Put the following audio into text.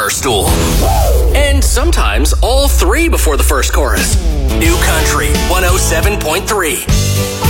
Barstool. And sometimes all three before the first chorus. New Country 107.3.